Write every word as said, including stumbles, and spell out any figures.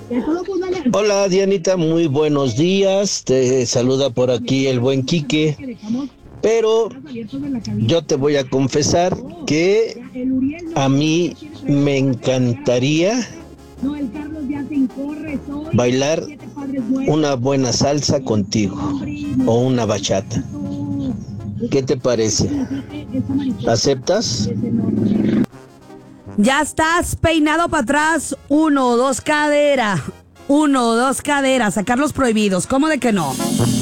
Hola Dianita, muy buenos días. Te saluda por aquí el buen Quique. Pero yo te voy a confesar que a mí me encantaría bailar una buena salsa contigo o una bachata. ¿Qué te parece? ¿Aceptas? Ya estás peinado para atrás. Uno, dos cadera. Uno, dos caderas. Sacar los prohibidos. ¿Cómo de que no?